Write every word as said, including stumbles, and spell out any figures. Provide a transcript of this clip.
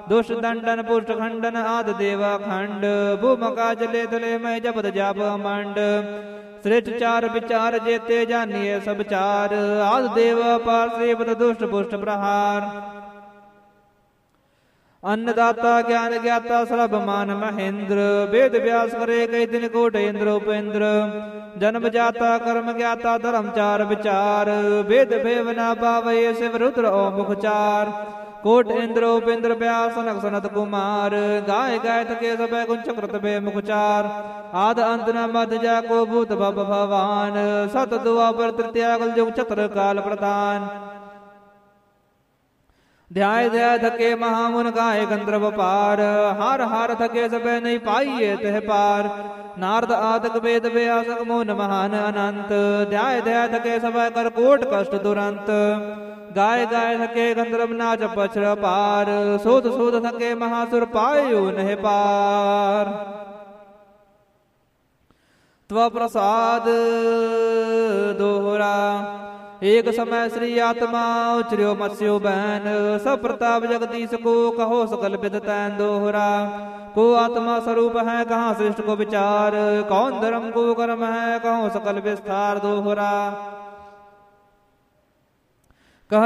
दुष्ट दंडन पुष्ट खंडन आदि देवा खंड भूमका जले तले मैं जपत जाप मंड श्रेष्ठ चार विचार जेते जानिए सब चार आदि देवा पार सेवत दुष्ट पुष्ट प्रहार अन्नदाता ज्ञान ज्ञाता सर्व मान महेंद्र वेद व्यास करे कई दिन कोट इंद्र उपेंद्र जन्म जाता कर्म ज्ञाता धर्म चार विचार वेद भेवना पावय शिव रुद्र ओम मुखचार कोट इंद्र उपेंद्र व्यास सनक सनत कुमार गाय गाय थके सब कुंच कृत बे मुखचार आद अंत न मध्य जाको भूत भव भवान सत दुआ पर तृतीया कल जुग चतर काल प्रदान ध्याय ध्याय थके महामुन गाय गंधर्व पार हार हार थके सब नहीं पाइये तह पार नारद आदक वेद व्यासक मोन महान अनंत ध्याय ध्याय थके सब कर कोट कष्ट दुरंत गाय गाय थके गंधर्व नाच पछड़ पार सोध सोध थके महासुर पायो नह पार त्व प्रसाद दोहरा एक समय श्री आत्मा उचर्यो मत्स्यो बैन सब प्रताप जगदीश को कहो सकल विद तैन दोहरा को आत्मा स्वरूप है कहाँ सृष्ट को विचार कौन धर्म को कर्म है कहो सकल विस्तार दोहरा